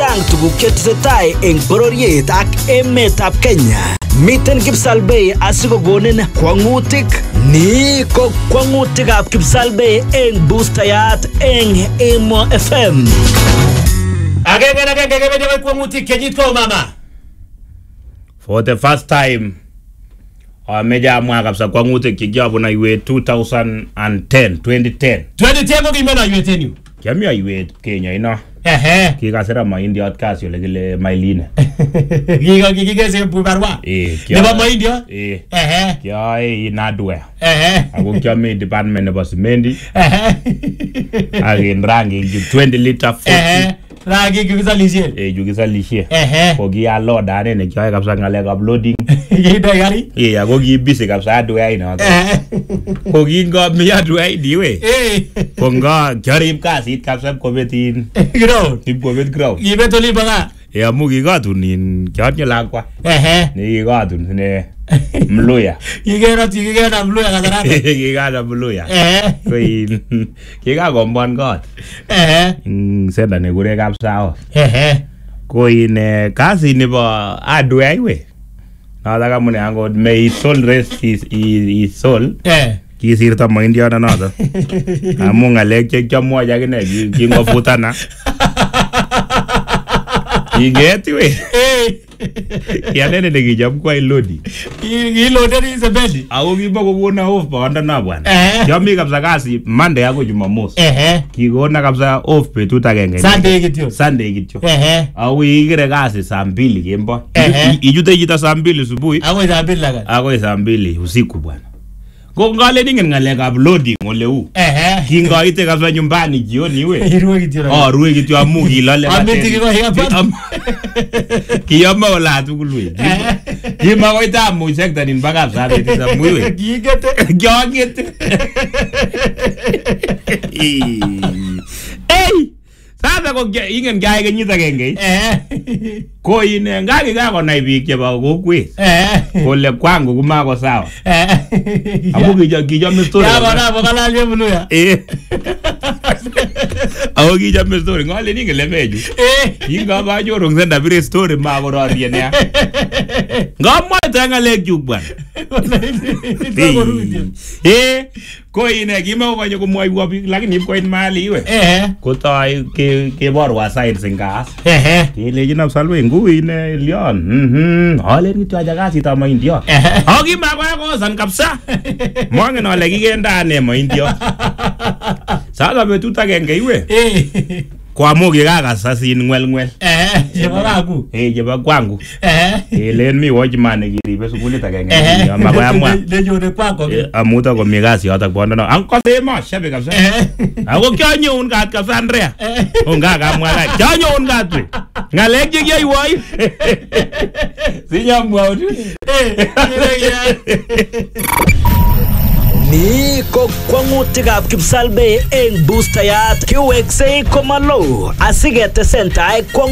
chechang tuguk chetesetai eng bororiet ak emetab Kenya. Miten Kipsalbei asikokonin kwangutik. Ni ko kwangutikab Kipsalbei eng boostayat eng Emo FM. Agenge kwangutik kenyit ko mama. For the first time meja amwa kabisa kwangutik kikiabuna iwe 2010 2010 ko kimena iwe tenyu. Kiamia iwe Kenya ino. Kikasira maindiot kasi ole kile Mailine. Kikase bubarwa. Nebo maindiot? Kiae inadwe. Ako kiame department nebo Simendi. Agin rangi 20 liter 40. Rangi kikisalishe. Kikisalishe. Ko kia load ane ne kiae kabisa ngale uploading. Kida gari? Ako ki busy kabisa adwe ino. Ko kinga mi adwe diwe. Ko nga kiarib kasi kabisa kobetin. Tip COVID ground. Ibet oli baga. Ya mugi gatunin kyatnya lakwa. Ni gatun ne Mluya. Kigera Mluya kasarata. Kigera Mluya. Koi kiga gombon got. Senda ne gure kapsao. Koi ne kasi ni ba adwe aiwe. Na daga mune ango may soul rest his soul. Kisirta maindia na nada. Amu ngalek che chamwa jagine kingofutana. Igeti we. Yanene negijam kwa ilodi. Ilodi ni sebeli. Au gibako kuona off pa anda na bwana. Yami kabisa kasi Monday yako Jumamosi. Kigona kabisa off betut agenge. Sunday kityo. Au igire kasi saa 2 kembo. Ijute jita saa 2 asubuhi. Ako saa 2 usiku bwana. Ko ngale ningen ngale ka uploading ole u. Kingaite kabisa nyumbani jioni we. Ruwe kityo amu kilale. Amiti ko hapa. Kiyama wala tukulwe. Kima ko itamu sekta nin baga sabe tisa muwe. Kigete. Sasa ko ingen gae kenyita genge. Ko ine ngaki kako na ibik chebo kokwet. Kole kwangu kumako sawa. Amu kijame story. Ya bana bokalale Mluya. Awu kijame story ngale ninge lemeju. Inga ba joro ngenda bire story ma borori ne. Ngamwa tangale jubwan. Ko ine kima ko nyo moy wobi lakini ko in mali iwe. Ko tai ke borwa side singas. Ile jina salwe ngui ne lion. Hale ni twaja kasi ta maindio. Hogi ma ko san kapsa. Mwange no le kigenda ne maindio. Sasa betut agenge iwe. Kwa mogi gaga sasin ngwel. Jeba bagu. Jeba kwangu. Len mi watchman giribe sukulit agenge. Magayamwa. Le jode kwako. Amuta ko migasi ata bondo no. Anko sema shabe kabisa. Ako kyanyo un gat kabisa Andrea. Onga gamwa ga. Kyanyo un gat. Ngalek je yai wai. Sinyamwa utu. Ni ko kwangutikab Kipsalbei eng boostayat kiweksei komalo asiketesen tai